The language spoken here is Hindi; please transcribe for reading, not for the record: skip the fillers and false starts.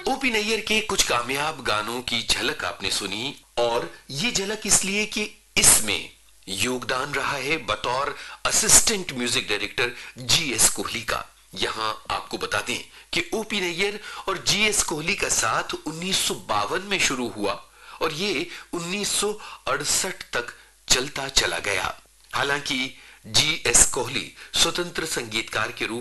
ओपी नैयर के कुछ कामयाब गानों की झलक आपने सुनी, और ये झलक इसलिए कि इसमें योगदान रहा है बतौर assistant music director GS Kohli का। यहां आपको बता दें कि ओपी नैयर और जीएस कोहली का साथ 1952 में शुरू हुआ और ये 1968 तक चलता चला गया। हालांकि जीएस कोहली स्वतंत्र संगीतकार के रूप